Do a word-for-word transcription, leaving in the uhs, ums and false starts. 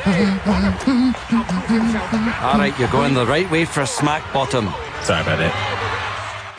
All right, you're going the right way for a smack bottom. Sorry about it.